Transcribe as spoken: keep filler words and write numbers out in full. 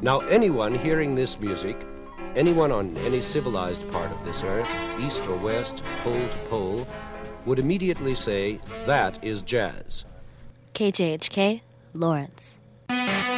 Now, anyone hearing this music, anyone on any civilized part of this earth, east or west, pole to pole, would immediately say, that is jazz. K J H K, Lawrence.